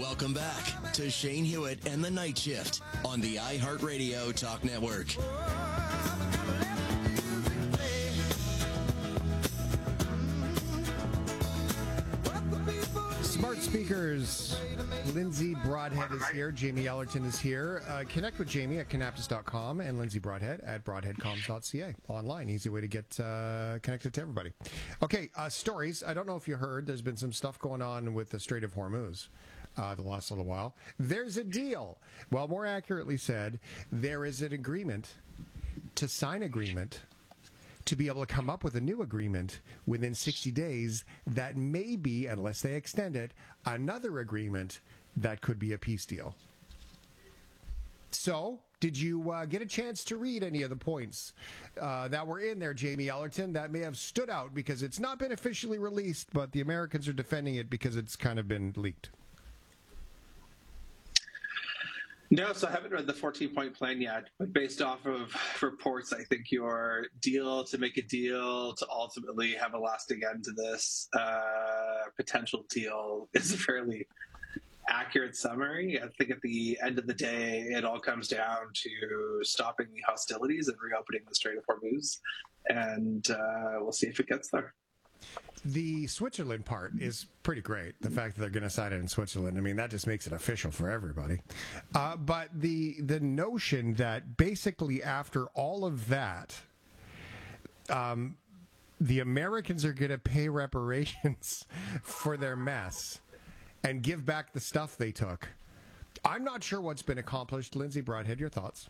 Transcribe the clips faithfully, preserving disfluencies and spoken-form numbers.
Welcome back to Shane Hewitt and the Night Shift on the iHeartRadio Talk Network. Smart Speakers. Lindsay Broadhead is here. Jamie Ellerton is here. Uh, connect with Jamie at canaptus dot com and Lindsay Broadhead at broadhead comms dot c a. Online. Easy way to get uh, connected to everybody. Okay, uh, stories. I don't know if you heard. There's been some stuff going on with the Strait of Hormuz uh, the last little while. There's a deal. Well, more accurately said, there is an agreement to sign agreement to be able to come up with a new agreement within sixty days that may be, unless they extend it, another agreement that could be a peace deal. So, did you uh, get a chance to read any of the points uh, that were in there, Jamie Ellerton, that may have stood out? Because it's not been officially released, but the Americans are defending it because it's kind of been leaked. No, so I haven't read the fourteen-point plan yet, but based off of reports, I think your deal to make a deal to ultimately have a lasting end to this uh, potential deal is a fairly accurate summary. I think at the end of the day, it all comes down to stopping the hostilities and reopening the Strait of Hormuz, and uh, we'll see if it gets there. The Switzerland part is pretty great. The fact that they're going to sign it in Switzerland, I mean, that just makes it official for everybody. Uh, but the the notion that basically after all of that, um, the Americans are going to pay reparations for their mess and give back the stuff they took. I'm not sure what's been accomplished. Lindsay Broadhead, your thoughts?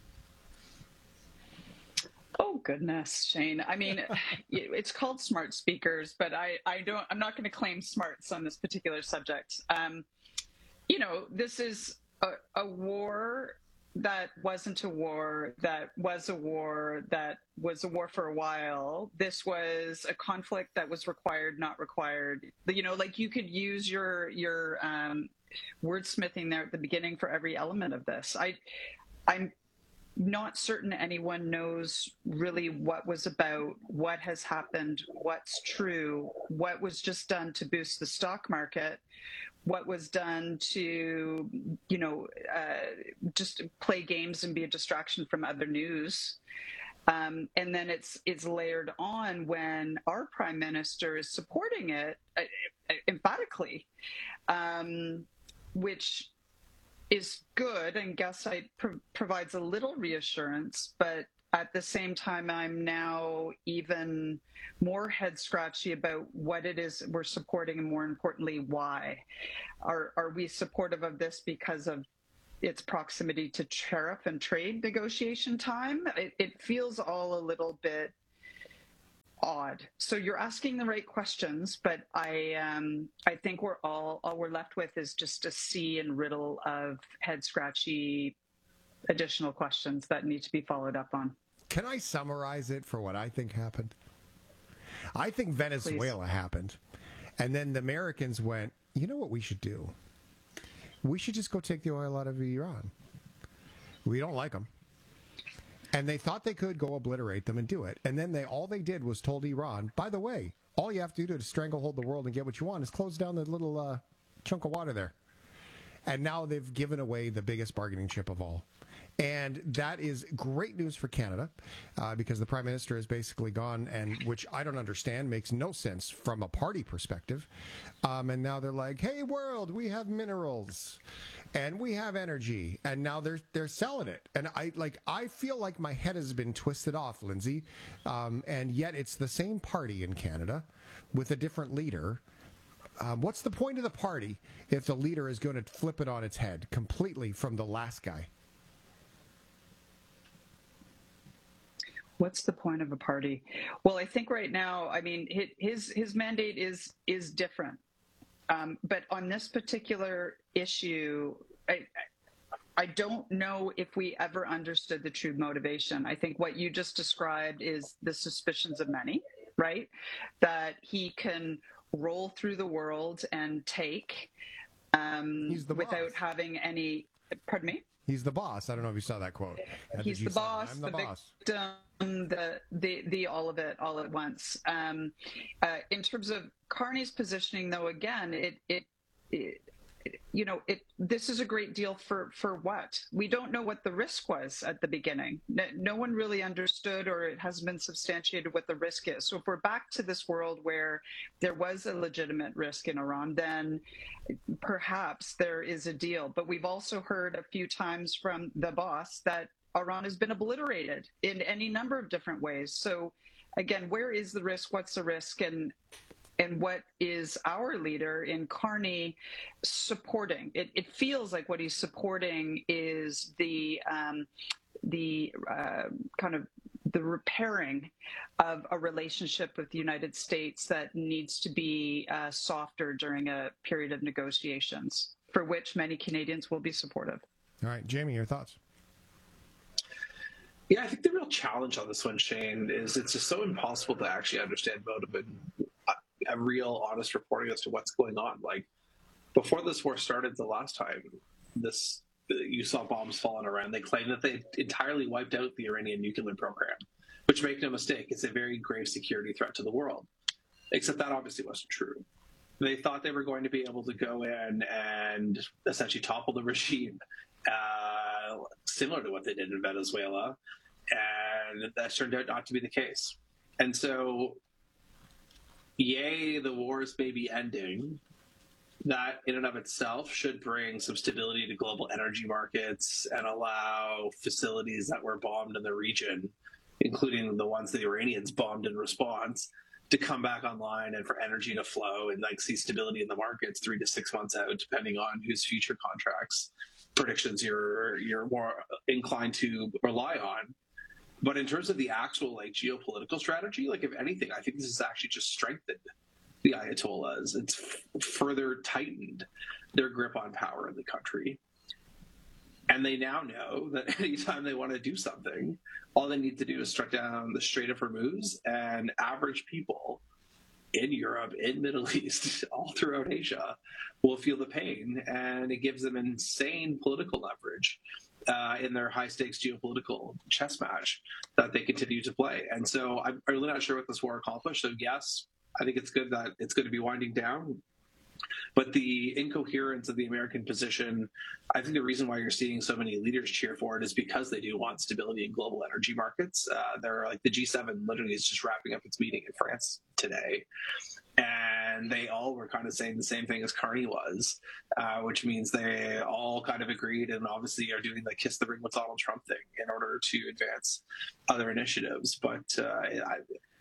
Oh goodness, Shane. I mean, it's called Smart Speakers, but I, I don't. I'm not going to claim smarts on this particular subject. Um, you know, this is a, a war that wasn't a war, that was a war, that was a war for a while. This was a conflict that was required, not required. You know, like you could use your your um, wordsmithing there at the beginning for every element of this. I, I'm. not certain anyone knows really what was about, what has happened, what's true, what was just done to boost the stock market, what was done to, you know, uh, just play games and be a distraction from other news. Um, and then it's it's layered on when our prime minister is supporting it uh, emphatically, um, which is good and Gaslight pro- provides a little reassurance, but at the same time, I'm now even more head scratchy about what it is we're supporting and more importantly, why. Are, are we supportive of this because of its proximity to tariff and trade negotiation time? It, it feels all a little bit odd. So you're asking the right questions, but I um, I think we're all all we're left with is just a sea and riddle of head scratchy additional questions that need to be followed up on. Can I summarize it for what I think happened? I think Venezuela Please. happened, and then the Americans went, you know what we should do? We should just go take the oil out of Iran. We don't like them. And they thought they could go obliterate them and do it. And then they all they did was told Iran, by the way, all you have to do to stranglehold the world and get what you want is close down the little uh, chunk of water there. And now they've given away the biggest bargaining chip of all. And that is great news for Canada uh, because the Prime Minister has basically gone, and which I don't understand, makes no sense from a party perspective. Um, and now they're like, hey, world, we have minerals and we have energy. And now they're they're selling it. And I like I feel like my head has been twisted off, Lindsay. Um, and yet it's the same party in Canada with a different leader. Um, what's the point of the party if the leader is going to flip it on its head completely from the last guy? What's the point of a party? Well, I think right now, I mean, his his mandate is is different. Um, but on this particular issue, I, I don't know if we ever understood the true motivation. I think what you just described is the suspicions of many, right? That he can roll through the world and take um, without boss. having any, pardon me? He's the boss. I don't know if you saw that quote. He's the boss, the, the boss. victim, the, the the all of it, all at once. Um, uh, in terms of Carney's positioning, though, again, it it, it you know, it, this is a great deal for, for what? We don't know what the risk was at the beginning. No, no one really understood, or it hasn't been substantiated what the risk is. So if we're back to this world where there was a legitimate risk in Iran, then perhaps there is a deal. But we've also heard a few times from the boss that Iran has been obliterated in any number of different ways. So again, where is the risk? What's the risk? And And what is our leader in Carney supporting? It, it feels like what he's supporting is the um, the uh, kind of the repairing of a relationship with the United States that needs to be uh, softer during a period of negotiations, for which many Canadians will be supportive. All right, Jamie, your thoughts? Yeah, I think the real challenge on this one, Shane, is it's just so impossible to actually understand motive and a real honest reporting as to what's going on. Like, before this war started the last time, this you saw bombs fall in Iran. They claimed that they entirely wiped out the Iranian nuclear program, which, make no mistake, it's a very grave security threat to the world. Except that obviously wasn't true. They thought they were going to be able to go in and essentially topple the regime, uh, similar to what they did in Venezuela, and that turned out not to be the case. And so, yay, the wars may be ending. That in and of itself should bring some stability to global energy markets and allow facilities that were bombed in the region, including the ones the Iranians bombed in response, to come back online and for energy to flow and like see stability in the markets three to six months out, depending on whose future contracts predictions you're you're more inclined to rely on. But in terms of the actual like geopolitical strategy, like if anything, I think this has actually just strengthened the Ayatollahs. It's f- further tightened their grip on power in the country. And they now know that anytime they want to do something, all they need to do is strike down the Strait of Hormuz, and average people in Europe, in Middle East, all throughout Asia will feel the pain, and it gives them insane political leverage uh, in their high-stakes geopolitical chess match that they continue to play. And so I'm really not sure what this war accomplished. So yes, I think it's good that it's going to be winding down. But the incoherence of the American position, I think the reason why you're seeing so many leaders cheer for it is because they do want stability in global energy markets. Uh, they're like the G seven literally is just wrapping up its meeting in France today. And they all were kind of saying the same thing as Carney was, uh, which means they all kind of agreed and obviously are doing the kiss the ring with Donald Trump thing in order to advance other initiatives. But uh, I,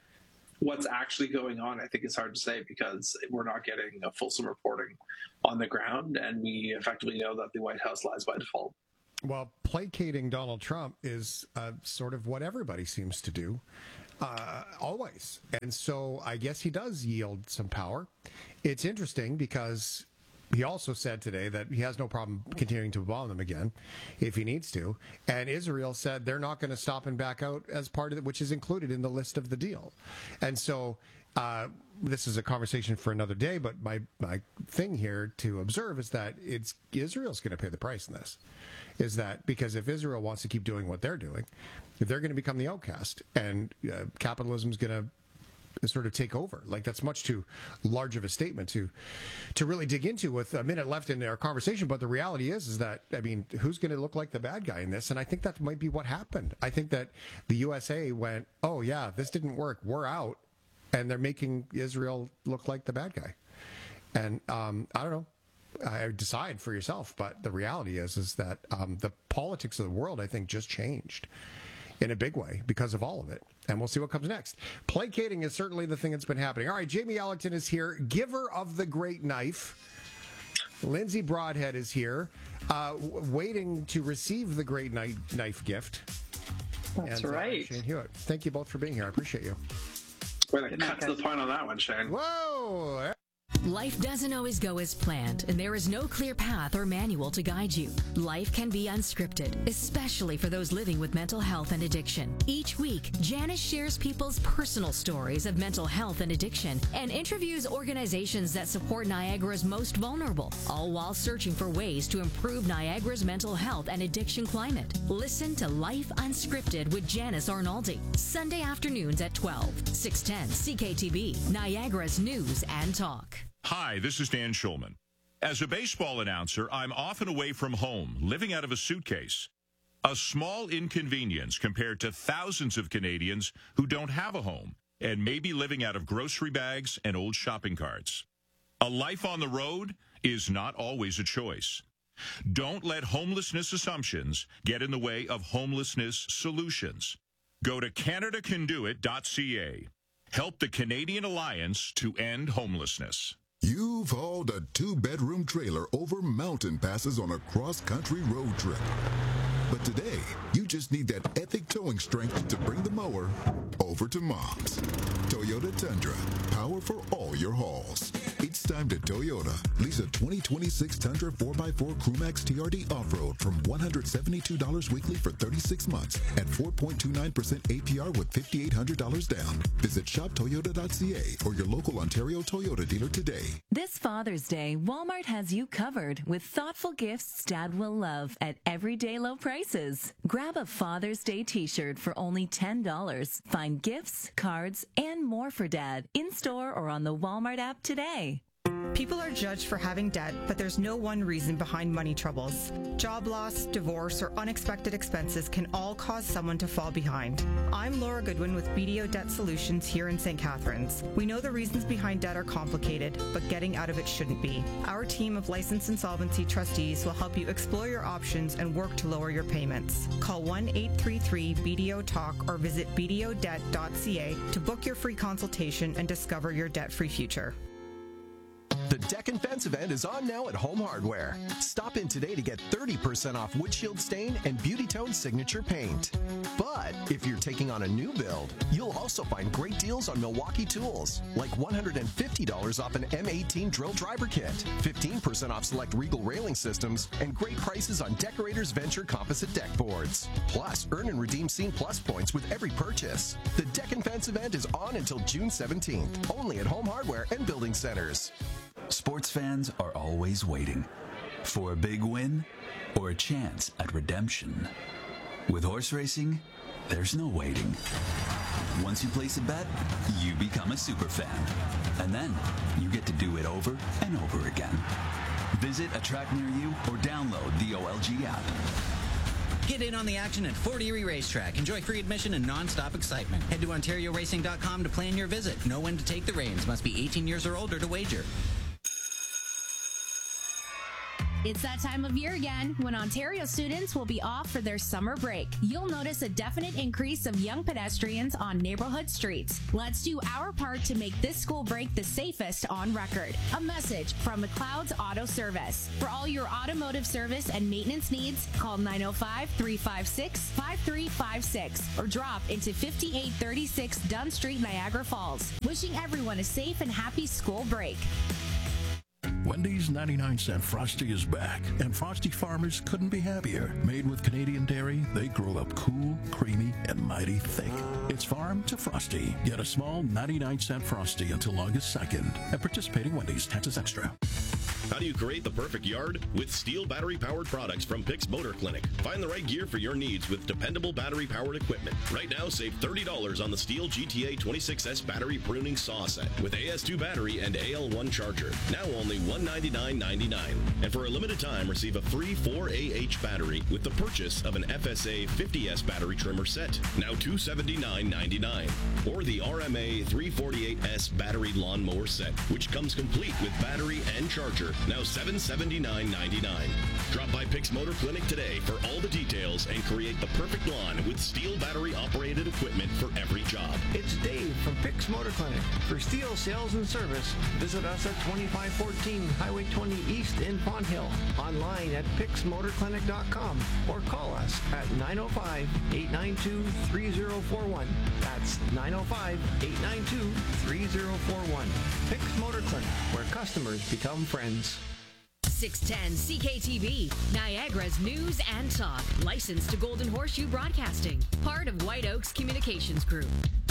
what's actually going on, I think is hard to say because we're not getting a fulsome reporting on the ground, and we effectively know that the White House lies by default. Well, placating Donald Trump is uh, sort of what everybody seems to do, uh, always. And so I guess he does yield some power. It's interesting because he also said today that he has no problem continuing to bomb them again if he needs to. And Israel said they're not going to stop and back out as part of it, which is included in the list of the deal. And so uh, this is a conversation for another day, but my, my thing here to observe is that it's Israel's going to pay the price in this. Is that because if Israel wants to keep doing what they're doing, they're going to become the outcast, and uh, capitalism's going to sort of take over. Like, that's much too large of a statement to to really dig into with a minute left in our conversation. But the reality is, is that, I mean, who's going to look like the bad guy in this? And I think that might be what happened. I think that the U S A went, oh, yeah, this didn't work. We're out. And they're making Israel look like the bad guy. And um, I don't know. I decide for yourself. But the reality is, is that um, the politics of the world, I think, just changed in a big way because of all of it. And we'll see what comes next. Placating is certainly the thing that's been happening. All right, Jamie Allerton is here, giver of the great knife. Lindsay Broadhead is here, uh, w- waiting to receive the great knife, knife gift. That's and, right. Uh, Shane Hewitt. Thank you both for being here. I appreciate you. We're going to cut to the point on that one, Shane. Whoa! Life doesn't always go as planned, and there is no clear path or manual to guide you. Life can be unscripted, especially for those living with mental health and addiction. Each week, Janice shares people's personal stories of mental health and addiction and interviews organizations that support Niagara's most vulnerable, all while searching for ways to improve Niagara's mental health and addiction climate. Listen to Life Unscripted with Janice Arnaldi, Sunday afternoons at twelve, six ten C K T B, Niagara's News and Talk. Hi, this is Dan Schulman. As a baseball announcer, I'm often away from home, living out of a suitcase. A small inconvenience compared to thousands of Canadians who don't have a home and may be living out of grocery bags and old shopping carts. A life on the road is not always a choice. Don't let homelessness assumptions get in the way of homelessness solutions. Go to Canada Can Do It dot C A. Help the Canadian Alliance to end homelessness. You've hauled a two-bedroom trailer over mountain passes on a cross-country road trip. But today, you just need that epic towing strength to bring the mower over to Mom's. Toyota Tundra, power for all your hauls. It's time to Toyota. Lease a twenty twenty-six Tundra four by four Crewmax T R D Off-Road from one hundred seventy-two dollars weekly for thirty-six months at four point two nine percent A P R with five thousand eight hundred dollars down. Visit shop toyota dot C A or your local Ontario Toyota dealer today. This Father's Day, Walmart has you covered with thoughtful gifts Dad will love at everyday low prices. Grab a Father's Day t-shirt for only ten dollars. Find gifts, cards, and more for Dad in-store or on the Walmart app today. People are judged for having debt, but there's no one reason behind money troubles. Job loss, divorce, or unexpected expenses can all cause someone to fall behind. I'm Laura Goodwin with B D O Debt Solutions here in Saint Catharines. We know the reasons behind debt are complicated, but getting out of it shouldn't be. Our team of licensed insolvency trustees will help you explore your options and work to lower your payments. Call one eight three three B D O talk or visit B D O debt dot C A to book your free consultation and discover your debt-free future. The Deck and Fence event is on now at Home Hardware. Stop in today to get thirty percent off windshield stain and Beauty Tone signature paint. But if you're taking on a new build, you'll also find great deals on Milwaukee tools, like one hundred fifty dollars off an M eighteen drill driver kit, fifteen percent off select Regal railing systems, and great prices on Decorators Venture composite deck boards. Plus, earn and redeem Scene Plus points with every purchase. The Deck and Fence event is on until June seventeenth, only at Home Hardware and Building Centers. Sports fans are always waiting for a big win or a chance at redemption. With horse racing, there's no waiting. Once you place a bet, you become a super fan. And then you get to do it over and over again. Visit a track near you or download the O L G app. Get in on the action at Fort Erie Racetrack. Enjoy free admission and non-stop excitement. Head to Ontario Racing dot com to plan your visit. Know when to take the reins. Must be eighteen years or older to wager. It's that time of year again when Ontario students will be off for their summer break. You'll notice a definite increase of young pedestrians on neighborhood streets. Let's do our part to make this school break the safest on record. A message from McLeod's Auto Service. For all your automotive service and maintenance needs, call nine oh five, three five six, five three five six or drop into fifty-eight thirty-six Dunn Street, Niagara Falls. Wishing everyone a safe and happy school break. Wendy's ninety-nine cent Frosty is back, and Frosty farmers couldn't be happier. Made with Canadian dairy, they grow up cool, creamy, and mighty thick. It's farm to Frosty. Get a small ninety-nine cent Frosty until August second at participating Wendy's. Taxes extra. How do you create the perfect yard? With Steel battery-powered products from Pix Motor Clinic. Find the right gear for your needs with dependable battery-powered equipment. Right now, save thirty dollars on the Steel G T A twenty-six S battery pruning saw set with A S two battery and A L one charger. Now only one hundred ninety-nine ninety-nine. And for a limited time, receive a free four A H battery with the purchase of an F S A fifty S battery trimmer set. Now two hundred seventy-nine ninety-nine. Or the R M A three forty-eight S battery lawnmower set, which comes complete with battery and charger. Now seven hundred seventy-nine ninety-nine. Drop by Pix Motor Clinic today for all the details and create the perfect lawn with Steel battery-operated equipment for every job. It's Dave from Pix Motor Clinic. For Steel sales and service, visit us at twenty-five fourteen Highway twenty East in Pond Hill. Online at pix motor clinic dot com or call us at nine oh five, eight nine two, three oh four one. That's nine oh five, eight nine two, three oh four one. Pix Motor Clinic, where customers become friends. six ten C K T V, Niagara's news and talk. Licensed to Golden Horseshoe Broadcasting. Part of White Oaks Communications Group.